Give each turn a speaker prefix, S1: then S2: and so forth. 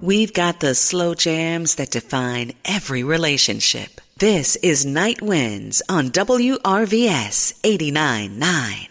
S1: We've got the slow jams that define every relationship. This is Night Winds on WRVS 89.9.